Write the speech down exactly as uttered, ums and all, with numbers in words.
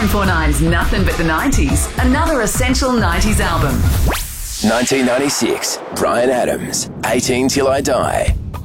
nine four nine's Nothing But the nineties, another essential nineties album. nineteen ninety-six, Bryan Adams, eighteen Till I Die.